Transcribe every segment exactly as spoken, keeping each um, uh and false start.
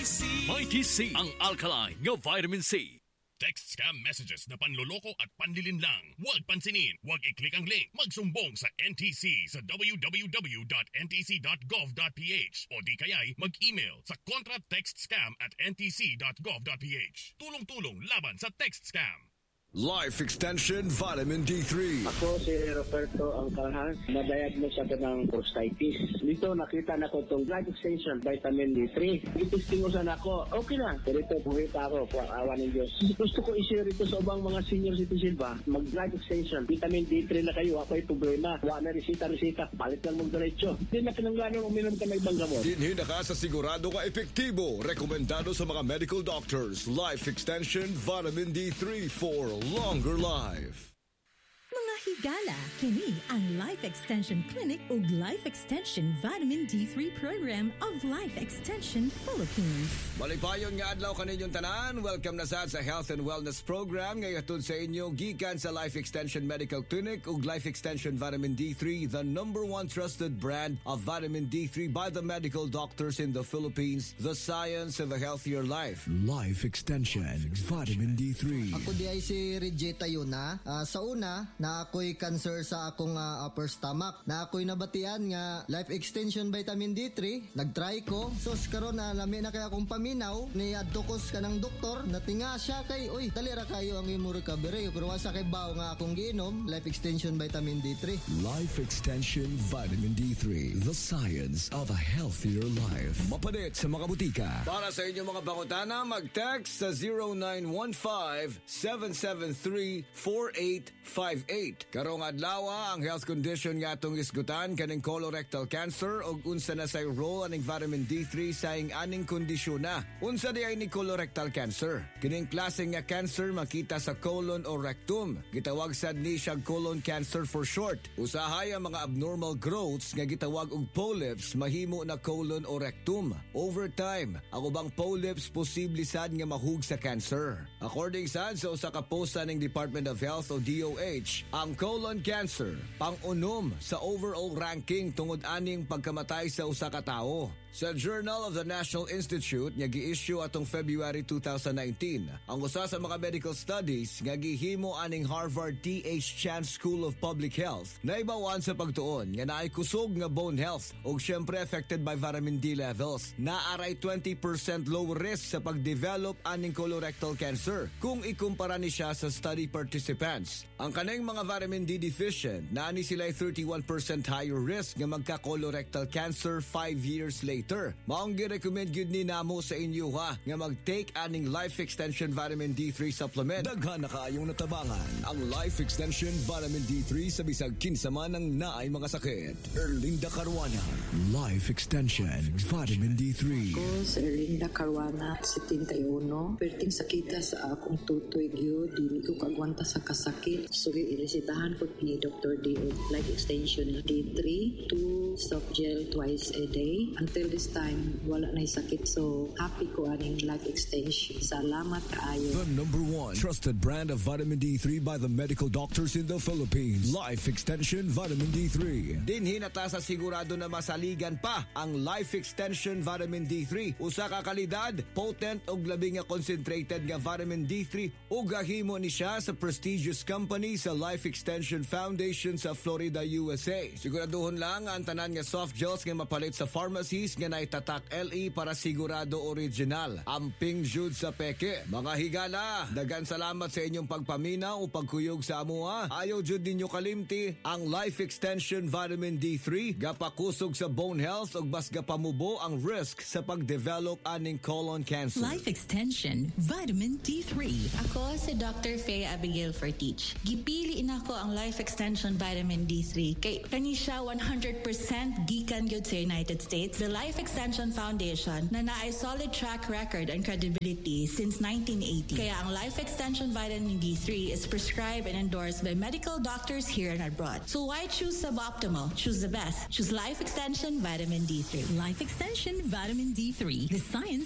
C. Mighty C, ang alkaline nga vitamin C. Text scam messages na panloloko at panlilin lang. Huwag pansinin. Huwag i-click ang link. Magsumbong sa N T C sa w w w dot n t c dot gov dot p h o di kaya'y mag-email sa contratextscam at n t c dot gov dot p h. Tulong-tulong laban sa text scam. Life Extension Vitamin D three. Ako si Roberto Angkalhan, na-diagnose ako ng prostatitis. Dito nakita na ko itong Life Extension Vitamin D three. Itistingusan ako, okay na. Pero ito, buhay pa ako, kung awa ng Diyos. Gusto ko i-share ito sa ubang mga senior citizen ba? Mag-Life Extension, Vitamin D three na kayo. Ako ay problema. Wala na resita-resita, palit lang mong diretso. Hindi na pinangganon uminom ka na ibang gamot. Dinhi na ka sa sigurado ka epektibo. Rekomendado sa mga medical doctors. Life Extension Vitamin D three for longer life. Mga higala, kini ang Life Extension Clinic ug Life Extension Vitamin D three Program of Life Extension Philippines. Malipayon nga adlaw kaninyong tanan. Welcome na sad sa Health and Wellness Program. Ngayatod sa inyo, gikan sa Life Extension Medical Clinic ug Life Extension Vitamin D three, the number one trusted brand of vitamin D three by the medical doctors in the Philippines. The science of a healthier life. Life Extension Vitamin D three. Ako di ay si Regeta Yuna. Uh, sa una, na ako'y cancer sa akong uh, upper stomach. Na ako'y nabatian nga Life Extension Vitamin D three. Nagtry ko. So, karon na lami na kaya akong paminaw. Ni adtokos ka ng doktor. Natinga siya kay, uy, talira kayo ang imo recovery. Pero wasa kay bao nga akong giinom, Life Extension Vitamin D three. Life Extension Vitamin D three. The science of a healthier life. Mapalit sa mga butika. Para sa inyong mga bangutana, mag-text sa zero nine one five, seven seven three, four eight five eight. Karong adlaw ang health condition nga atong isgutan kaning colorectal cancer ug unsa na say role aning vitamin D three sa ing aning kondisyon na. Unsa di ay ni colorectal cancer? Kining klase nga cancer makita sa colon o rectum. Gitawag sad ni siya colon cancer for short. Usahay ang mga abnormal growths nga gitawag og polyps mahimo na colon o rectum. Over time, ang ubang polyps posible sad nga mahug sa cancer. According sad sa usa ka post sa ning Department of Health o D O H, ang colon cancer pang-unom sa overall ranking tungod aning pagkamatay sa usa ka tawo. Sa Journal of the National Institute nga gi-issue atong February two thousand nineteen, ang usa sa mga medical studies nga gihimo aning Harvard T H Chan School of Public Health naibawan sa pagtuon nga naay kusog nga bone health ug syempre affected by vitamin D levels. Naaray twenty percent low risk sa pagdevelop aning colorectal cancer kung ikumpara ni siya sa study participants. Ang kanang mga vitamin D deficient naani sila thirty-one percent higher risk nga magka-colorectal cancer five years later. Maong gi-recommend gyud ni namo sa inyo ha nga mag-take aning Life Extension Vitamin D three supplement. Daghan na kaayong natabangan ang Life Extension Vitamin D three sa bisag kinsa man ang naay mga sakit. Erlinda Caruana, Life Extension Vitamin D three. Ako sa Erlinda Caruana, seventy-one. Perting sakita sa akong tutoy gyud, dili ko kagwanta sa kasakit. So iresitahan ko ni Doctor D Life Extension D three, two soft gel twice a day. Until this time, wala na'y sakit. So, happy ko aning Life Extension. Salamat kaayo. The number one trusted brand of vitamin D three by the medical doctors in the Philippines. Life Extension Vitamin D three. Dinhi na ta sa sigurado na masaligan pa ang Life Extension Vitamin D three. Usa ka kalidad, potent ug labi nga concentrated nga vitamin D three ug gahimo ni siya sa prestigious company sa Life Extension Foundation sa Florida, U S A. Siguraduhon lang ang tanan nga soft gels nga mapalit sa pharmacies nga naitatak L E para sigurado original. Amping jud sa peke. Mga higala, dagan salamat sa inyong pagpaminaw o pagkuyog sa amuha. Ayaw jud ninyo kalimti ang Life Extension Vitamin D three. Gapakusog sa bone health ug bas gapamubo ang risk sa pagdevelop aning colon cancer. Life Extension Vitamin D three. Ako si Doctor Faye Abigail Fortich. Gipili nako ang Life Extension Vitamin D three kay kani siya one hundred percent gikan gyud sa United States. The Life Extension Foundation na naay solid track record and credibility since nineteen eighty. Kaya ang Life Extension Vitamin D three is prescribed and endorsed by medical doctors here and abroad. So why choose suboptimal? Choose the best. Choose Life Extension Vitamin D three. Life Extension Vitamin D three. The science of a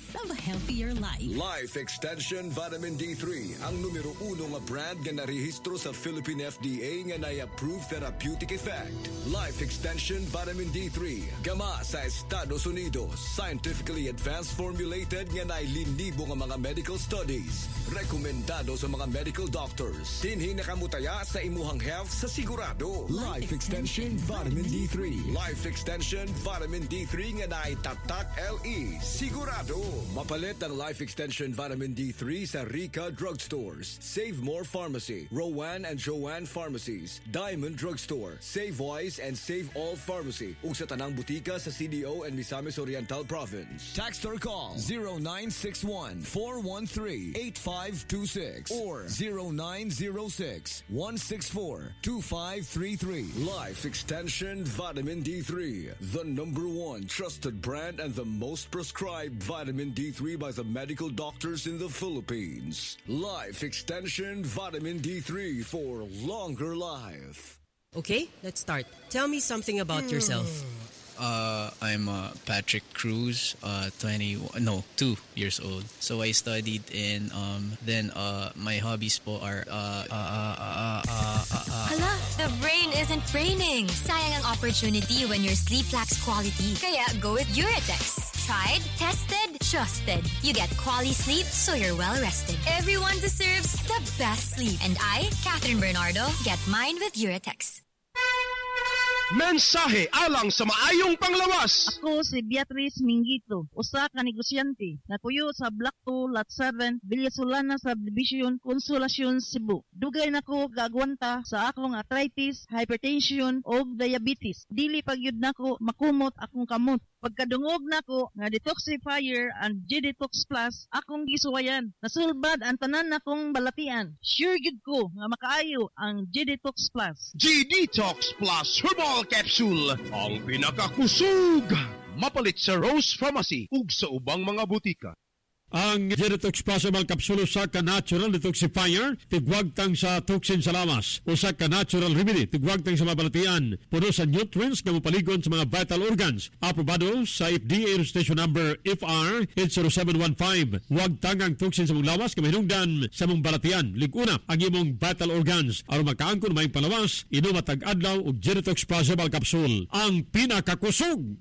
healthier life. Life Extension Vitamin D three, ang numero uno nga brand nga narehistro sa Philippine F D A nga na-approve therapeutic effect. Life Extension Vitamin D three, gama sa Estados Unidos, scientifically advanced formulated nga nailinibo nga mga medical studies. Rekomendado sa mga medical doctors. Dinhi nakamutaya sa imuhang health sa sigurado. Life Extension Vitamin D three. Life Extension Vitamin D three nga naitatak L E. Sigurado. Mapalit ang Life Extension Vitamin D three sa Rica Drugstores, Save More Pharmacy, Rowan and Joanne Pharmacies, Diamond Drugstore, Save Wise and Save All Pharmacy, ug sa tanang butika sa C D O and Misamis Oriental Province. Text or call zero nine six one, four one three, eight five two six or zero nine zero six, one six four, two five three three. Life Extension Vitamin D three, the number one trusted brand and the most prescribed vitamin D three by the medical doctors in the Philippines. Life Extension Vitamin D three for longer life. Okay, let's start. Tell me something about yourself. Uh, I'm uh, Patrick Cruz, uh, twenty, no, two years old. So I studied in, um, then uh, my hobbies po are, uh, uh, uh, uh, uh, uh, uh, Hala, the brain isn't braining. Sayang ang opportunity when your sleep lacks quality. Kaya go with Uratex. Tried, tested, trusted. You get quality sleep so you're well rested. Everyone deserves the best sleep. And I, Catherine Bernardo, get mine with Uratex. Mensahe alang sa maayong panglawas. Ako si Beatrice Mingito, usa ka negosyante na tuyo sa Block two, Lot seven, Villasolana Subdivision, Consolacion, Cebu. Dugay nako gagwanta sa akong arthritis, hypertension o diabetes. Dili pagyud nako makumot akong kamot. Pagkadungog nako nga detoxifier and G-Detox Plus akong gisuwayan. Nasulbad ang tanan nakong balatian. Sure gid ko nga makaayo ang G-Detox Plus. G-Detox Plus Herbal Capsule, ang pinakakusog. Mapalit sa Rose Pharmacy ug sa ubang mga butika. Ang G-Detox Plus Herbal Capsule usa ka natural detoxifier, tigwagtang sa toxin sa lamas. Usa ka natural remedy, tigwagtang sa mabalatian. Puno sa nutrients nga mopaligon sa mga vital organs. Aprobado sa F D A registration number F R eight zero seven one five. Wagtang ang toxin sa mong lawas nga mahinungdan sa mong balatian. Liguna ang imong vital organs. Aron makaangkon may palawas, inom matag adlaw og G-Detox Plus Herbal Capsule. Ang pinakakusog.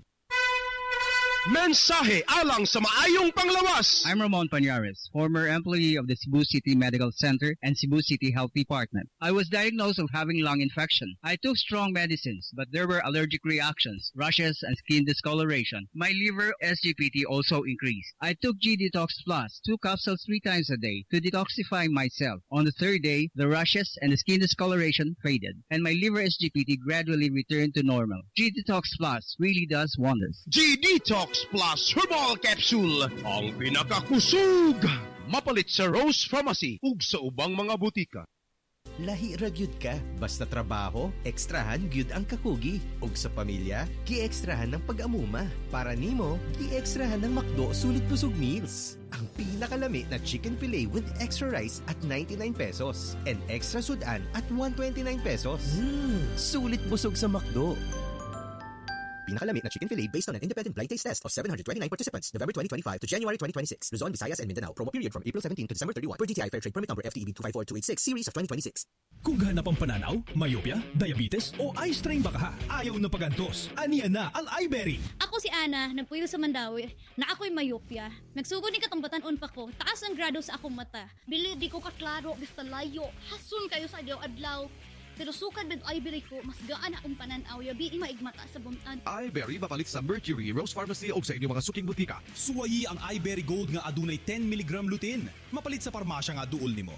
Mensahe alang sa maayong panglawas. I'm Ramon Pañares, former employee of the Cebu City Medical Center and Cebu City Health Department. I was diagnosed of having lung infection. I took strong medicines, but there were allergic reactions, rashes, and skin discoloration. My liver S G P T also increased. I took G-Detox Plus, two capsules three times a day to detoxify myself. On the third day, the rashes and the skin discoloration faded, and my liver S G P T gradually returned to normal. G-Detox Plus really does wonders. G-Detox Plus Herbal Capsule, ang pinakakusog. Mapalit sa Rose Pharmacy ug sa ubang mga butika. Lahi ra gyud ka, basta trabaho, ekstrahan gyud ang kakugi. Ug sa pamilya, gi-ekstrahan ng pag-amuma. Para nimo, gi-ekstrahan ng McDo Sulit Busog Meals. Ang pinakalami na chicken fillet with extra rice at ninety-nine pesos and extra sudan at one twenty-nine pesos. Mm, sulit busog sa McDo. Pinakalamit na chicken fillet based on an independent blind taste test of seven hundred twenty-nine participants, November twenty twenty-five to January twenty twenty-six. Luzon, Visayas, and Mindanao. Promo period from April seventeenth to December thirty-first. Per G T I Fair Trade Permit Number F T E B two five four two eight six, Series of twenty twenty-six. Kung ganap ang pananaw, myopia, diabetes, o eye strain baka ha, ayaw na pagantos. Aniya na ang iBerry. Ako si Ana, nagpuyo sa Mandawi, na ako'y myopia. Nagsugod ni katambatan pa ko, taas ang grado sa akong mata. Bili di ko kaklaro, basta layo. Hasun kayo sa adlaw-adlaw. Pero sukad med iBerry ko, mas gaan akong pananaw, yabi maigmata sa bumtan. iBerry mapalit sa Mercury, Rose Pharmacy o sa inyong mga suking butika. Suwayi ang iBerry Gold nga adunay ten milligram lutein. Mapalit sa parmasya nga duol nimo.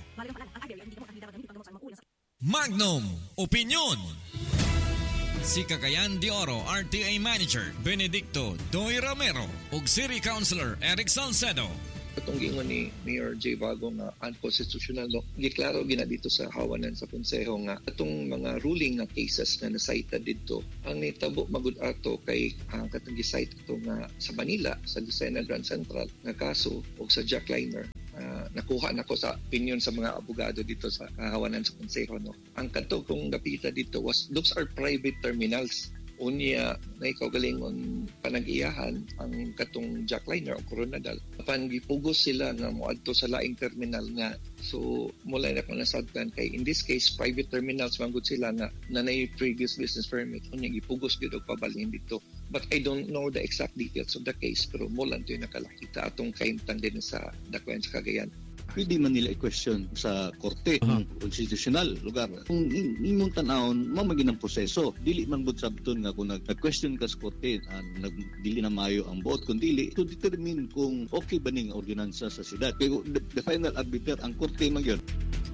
Magnum Opinion. Si Cagayan de Oro R T A Manager Benedicto Doy Romero ug City Councilor Eric Salcedo. Itong gingon ni Mayor J. Vago nga unconstitutional, no? Giklaro gina dito sa hawanan sa konseho nga itong mga ruling nga cases na nasaita dito ang nitabo magud ato kay ang katong gisite ito nga sa Manila sa Lucena Grand Central nga kaso o sa jackliner. Uh, nakuha nako sa opinion sa mga abogado dito sa uh, hawanan sa konseho, no? Ang kadto kong napita dito was those are private terminals. Unya na ikaw galingon panag-iyahan ang katong jackliner o Coronadal. Apan gipugos sila nga moadto sa laing terminal nga. So mula na ko nasabtan kay in this case private terminals manggod sila nga nanay previous business permit. Unya gipugos gyud og pabalhin dito. But I don't know the exact details of the case pero mula nito yung nakalakita atong kaimtang din sa dakwan sa Cagayan. Pwede man nila i-question sa korte ng uh-huh. konstitusyonal lugar. Kung imong tanawon, mamagin ang proseso. Dili man bud sabton nga kung nag-question ka sa korte, uh, dili na maayo ang vote, kung dili, to determine kung okay ba ning ordinansa sa siyudad. Pero the, the final arbiter, ang korte man yun.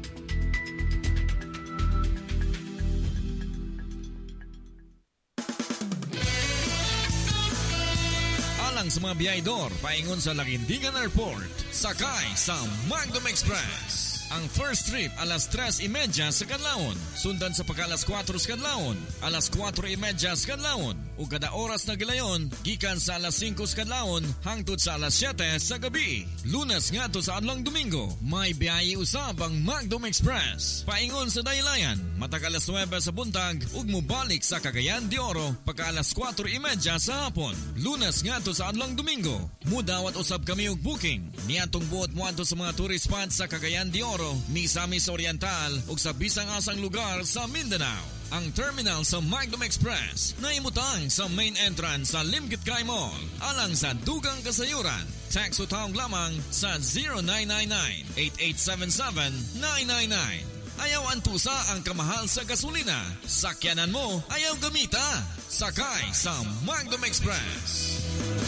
Sa mga biyahedor paingon sa Laguindingan Airport, sakay sa Magdom Express. Ang first trip alas tres y media sa kadlawon, sundan sa pagka-alas kwatro sa kadlawon, alas kwatro y media sa kadlawon, ug kada oras na gilayon gikan sa alas singko sa kadlawon hangtod sa alas siyete sa gabi. Lunes ngadto sa adlong Domingo, may biyahe usab ang Magdom Express. Paingon sa daylayan, matag alas nuwebe sa buntag ug mobalik sa Cagayan de Oro pagka alas kwatro y media sa hapon. Lunes ngadto sa adlong Domingo, mudawat usab kami og booking niadtong buot moadto sa mga tourist spots sa Cagayan de Oro, Misamis Oriental ug sa bisang-asang lugar sa Mindanao. Ang terminal sa Magdom Express na imutang sa main entrance sa Limkit Kai Mall alang sa dugang kasayuran. Text o tawag lamang sa zero nine nine nine, eight eight seven seven, nine nine nine. Ayaw antusa ang kamahal sa gasolina. Sakyanan mo, ayaw gamita. Sakay sa Magdom Express.